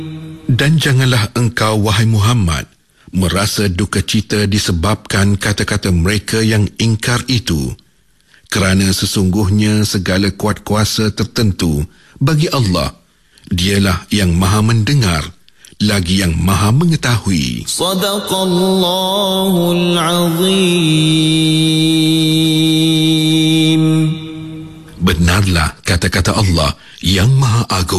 Dan janganlah engkau, wahai Muhammad, merasa duka cita disebabkan kata-kata mereka yang ingkar itu, kerana sesungguhnya segala kuat kuasa tertentu bagi Allah. Dialah yang maha mendengar lagi yang maha mengetahui. Sadaqallahul Azim. Benarlah kata-kata Allah yang maha agung.